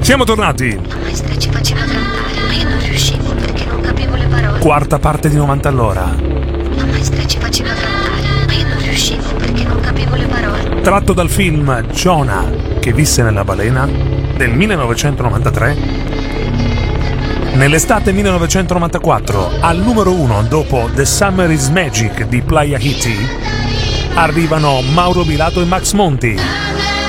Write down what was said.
Siamo tornati. La maestra ci faceva cantare, ma io non riuscivo perché non capivo le parole. Quarta parte di 90 all'ora. La maestra ci faceva cantare, ma io non riuscivo perché non capivo le parole. Tratto dal film Jonah, che visse nella balena, del 1993. Nell'estate 1994, al numero 1 dopo The Summer is Magic di Playa Hiti, arrivano Mauro Bilato e Max Monti.